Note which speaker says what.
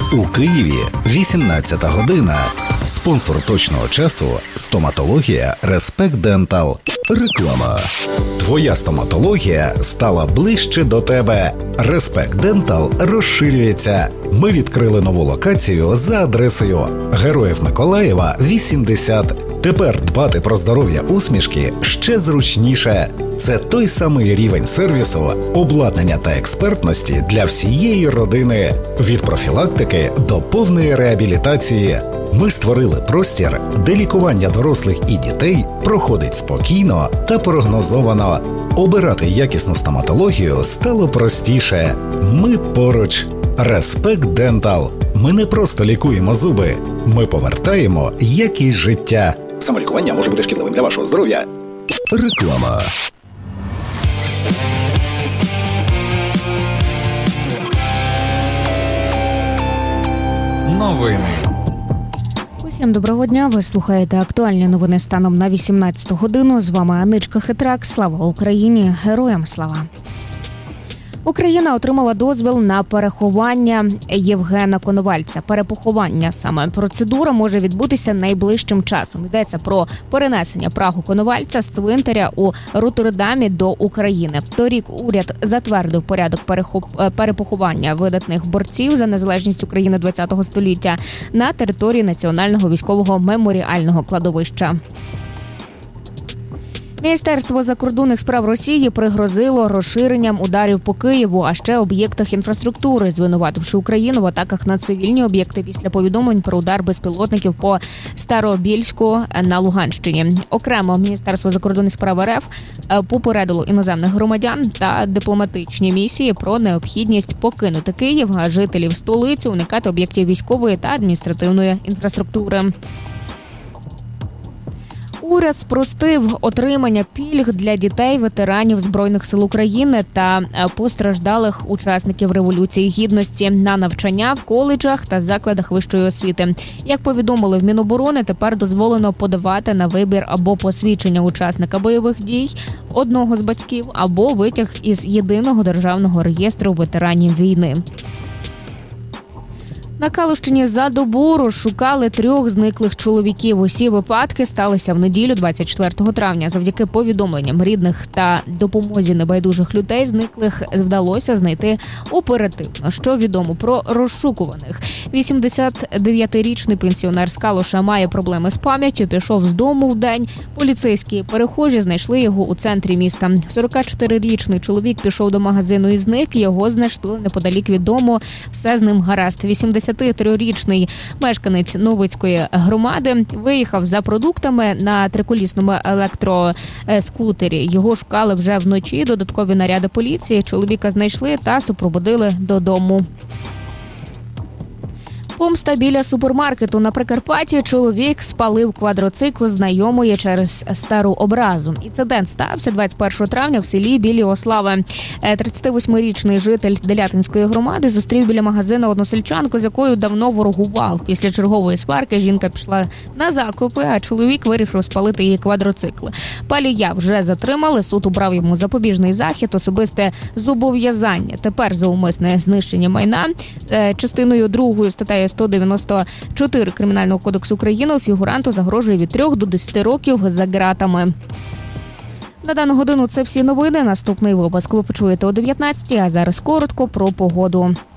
Speaker 1: У Києві 18 година. Спонсор точного часу – стоматологія Респект Дентал. Реклама. Твоя стоматологія стала ближче до тебе. Респект Дентал розширюється. Ми відкрили нову локацію за адресою Героїв Миколаєва, 80. Тепер дбати про здоров'я усмішки ще зручніше. Це той самий рівень сервісу, обладнання та експертності для всієї родини. Від профілактики до повної реабілітації. Ми створили простір, де лікування дорослих і дітей проходить спокійно та прогнозовано. Обирати якісну стоматологію стало простіше. Ми поруч. Респект Дентал. Ми не просто лікуємо зуби. Ми повертаємо якість життя. Самолікування може бути шкідливим для вашого здоров'я. Реклама.
Speaker 2: Новини.
Speaker 3: Усім доброго дня. Ви слухаєте актуальні новини станом на 18 годину. З вами Аничка Хитрак. Слава Україні! Героям слава! Україна отримала дозвіл на переховання Євгена Коновальця. Перепоховання саме. Процедура може відбутися найближчим часом. Йдеться про перенесення праху Коновальця з цвинтаря у Роттердамі до України. Торік уряд затвердив порядок перепоховання видатних борців за незалежність України ХХ століття на території Національного військового меморіального кладовища. Міністерство закордонних справ Росії пригрозило розширенням ударів по Києву, а ще об'єктах інфраструктури, звинувативши Україну в атаках на цивільні об'єкти після повідомлень про удар безпілотників по Старобільську на Луганщині. Окремо Міністерство закордонних справ РФ попередило іноземних громадян та дипломатичні місії про необхідність покинути Київ, а жителів столиці уникати об'єктів військової та адміністративної інфраструктури. Уряд спростив отримання пільг для дітей ветеранів Збройних сил України та постраждалих учасників Революції Гідності на навчання в коледжах та закладах вищої освіти. Як повідомили в Міноборони, тепер дозволено подавати на вибір або посвідчення учасника бойових дій одного з батьків, або витяг із єдиного державного реєстру ветеранів війни. На Калущині за добу розшукали 3 зниклих чоловіків. Усі випадки сталися в неділю 24 травня. Завдяки повідомленням рідних та допомозі небайдужих людей зниклих вдалося знайти оперативно. Що відомо про розшукуваних? 89-річний пенсіонер з Калуша має проблеми з пам'яттю, пішов з дому вдень. Поліцейські перехожі знайшли його у центрі міста. 44-річний чоловік пішов до магазину і зник. Його знайшли неподалік від дому. Все з ним гаразд. 83-річний мешканець Новицької громади виїхав за продуктами на триколісному електроскутері. Його шукали вже вночі. Додаткові наряди поліції. Чоловіка знайшли та супроводили додому. Помста біля супермаркету на Прикарпатті. Чоловік спалив квадроцикл знайомої через стару образу. Інцидент стався 21 травня в селі Білі Ослави. 38-річний житель Делятинської громади зустрів біля магазину односельчанку, з якою давно ворогував. Після чергової сварки жінка пішла на закупи, а чоловік вирішив спалити її квадроцикл. Палія вже затримали, суд обрав йому запобіжний захід, особисте зобов'язання. Тепер за умисне знищення майна частиною 2 статтею 194 Кримінального кодексу України фігуранту загрожує від 3 до 10 років за ґратами. На дану годину це всі новини. Наступний випуск ви почуєте о 19-й, а зараз коротко про погоду.